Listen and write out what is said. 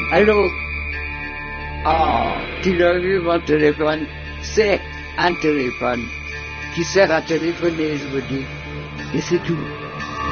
Allô? Oh, tu l'as vu mon téléphone? C'est un téléphone qui sert à téléphoner, je vous dis. Et c'est tout.